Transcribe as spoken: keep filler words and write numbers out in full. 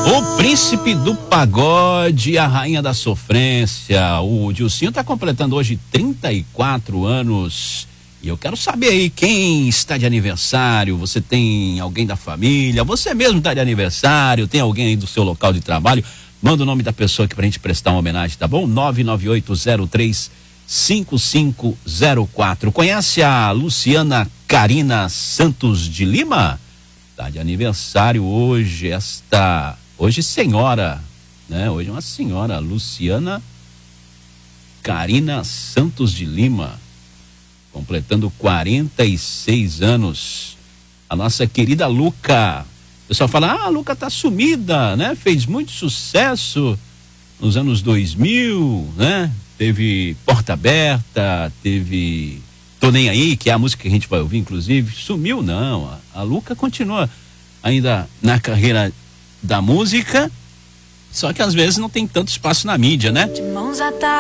O príncipe do pagode e a rainha da sofrência. O Dilcinho está completando hoje trinta e quatro anos. E eu quero saber aí quem está de aniversário. Você tem alguém da família? Você mesmo está de aniversário? Tem alguém aí do seu local de trabalho? Manda o nome da pessoa aqui pra gente prestar uma homenagem, tá bom? nove nove oito zero três cinco cinco zero quatro. Conhece a Luciana Carina Santos de Lima? Tá de aniversário hoje, esta... Hoje senhora, né? Hoje uma senhora, Luciana Carina Santos de Lima, completando quarenta e seis anos. A nossa querida Luca. O pessoal fala, ah, a Luca tá sumida, né? Fez muito sucesso nos anos dois mil, né? Teve Porta Aberta, teve Tô Nem Aí, que é a música que a gente vai ouvir, inclusive. Sumiu, não. A, a Luca continua ainda na carreira da música, só que às vezes não tem tanto espaço na mídia, né? De mãos atadas.